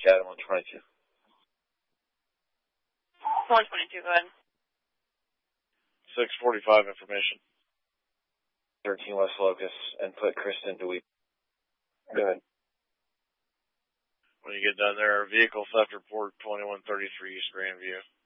Chatham 122. 122, go ahead. 645 information. 13 West Locust, and put Kristen DeWeep. Go ahead. When you get done there, vehicle theft report 2133 East Grandview.